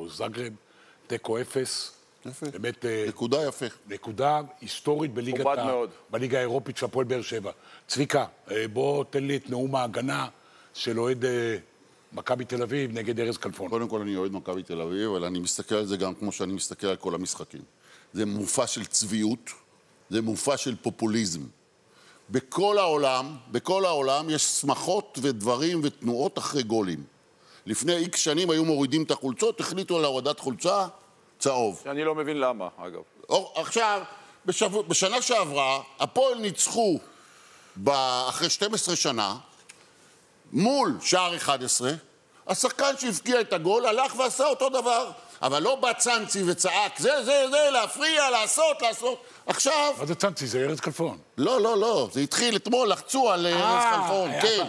או זאגרב, תיקו 0. יפה. באמת... נקודה יפה. נקודה היסטורית בליגה האירופית של הפועל באר שבע. צביקה, בוא תן לי את נאום ההגנה של אוהד מכבי תל אביב נגד ארז כלפון. קודם כל אני אוהד מכבי תל אביב, אבל אני מסתכל על זה גם כמו שאני מסתכל על כל המשחקים. זה מופע של צביעות, זה מופע של פופוליזם. בכל העולם יש שמחות ודברים ותנועות אחרי גולים. לפני איקס שנים היו מורידים את החולצות, החליטו על הורדת חולצה, צהוב. אני לא מבין למה, אגב. עכשיו, בשנה שעברה, הפועל ניצחו אחרי 12 שנה, מול שער 11, השחקן שהפקיע את הגול הלך ועשה אותו דבר. אבל לא בא צנצי וצעק, זה, להפריע, לעשות. עכשיו... מה זה צנצי? זה ארז כלפון. לא, זה התחיל אתמול, לחצו על ארז כלפון, כן.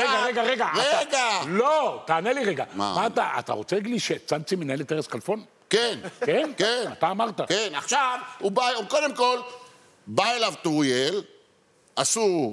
רגע. לא, תענה לי רגע. מה אתה רוצה להגיד לי שצנצי מנהל את ארז כלפון? כן. כן? אתה אמרת. כן, עכשיו, הוא קודם כל, בא אליו טוריאל, עשו,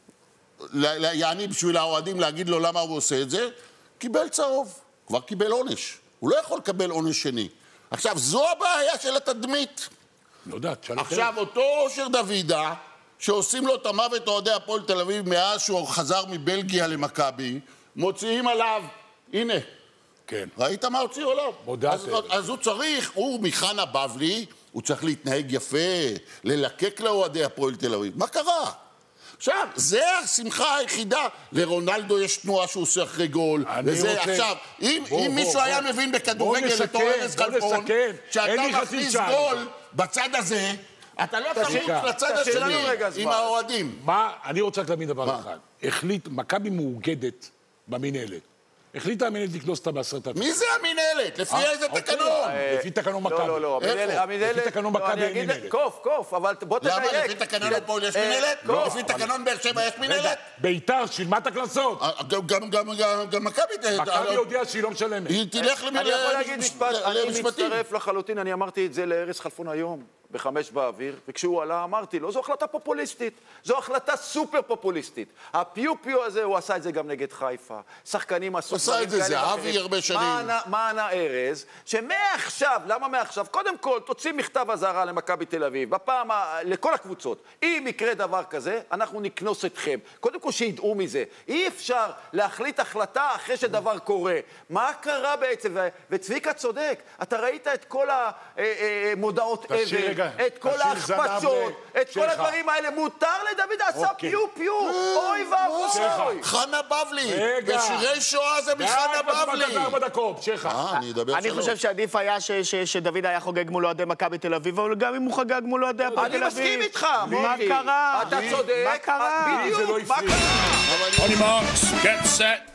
יעני בשביל האוהדים להגיד לו למה הוא עושה את זה, קיבל צהוב, כבר קיבל עונש. הוא לא יכול לקבל עונש שני. עכשיו, זו הבעיה של התדמית. לא יודעת, עכשיו, אותו אושר דוידה, שעושים לו את המוות אוהדי הפועל תל אביב מאז שהוא חזר מבלגיה למכבי, מוציאים עליו, הנה. כן. ראית מה הוציאו עליו? מודעת. אז הוא צריך, הוא מחנה בבלי, הוא צריך להתנהג יפה, ללקק לאוהדי הפועל תל אביב. מה קרה? עכשיו, זה השמחה היחידה. לרונלדו יש תנועה שהוא עושה אחרי גול. וזה, עכשיו, אם מישהו היה מבין בכדורגל לתור ארז כלפון, שאתה מכניס גול בצד הזה, אתה לא תרוץ לצד השני עם האוהדים. אני רוצה רק להבין דבר אחד. מכבי מאוגדת במנהלת. החליטה המנהלת לקנוס אותה ב10,000. מי זה המנהלת? לפי איזה תקנון? לפי תקנון מכבי. לא, לפי תקנון מכבי אין מנהלת. קוף, אבל בוא תדייק. למה? לפי תקנון הפועל יש מנהלת? לפי תקנון באר שבע יש מנהלת? ביתר שילמה את הקנסות. גם מכבי... מכבי הודיעה שהיא לא משלמת. היא תלך אני יכול להגיד משפט, אני למשפטים. מצטרף לחלוטין, אני אמרתי את זה לארז כלפון היום, ב5 באוויר, וכשהוא עלה אמרתי לו, זו החלטה פופוליסטית, זו החלטה סופר פופוליסטית. הפיו הזה, הוא עשה את זה גם נגד חיפה. שחקנים עשו... עשה את זה, זה אבי הרבה שנים. מה ענה ארז? שמעכשיו, למה מעכשיו? קודם כל, תוציא מכתב אזהרה למכבי תל אביב, בפעם, לכל הקבוצות. אם יקרה דבר כזה, אנחנו נקנוס אתכם. קודם כל שידעו מזה. אי אפשר להחליט החלטה אחרי שדבר קורה. מה קרה בעצם? וצביקה צודק. אתה ראית את כל המודעות אבל, את כל ההכפשות, את כל הדברים האלה. מותר לדוד עשה פיו. אוי ואבוי. חנה בבלי. בשירי שואה זה מחנה בבלי. 4 דקות, שכה. אני חושב שעדיף היה שדוד היה חוגג מול אוהדי מכבי תל אביב, אבל גם אם הוא חגג מול אוהדי הפועל תל אביב. אני מסכים איתך. מה קרה? אתה צודק. מה קרה? בדיוק, מה קרה? On your marks, get set.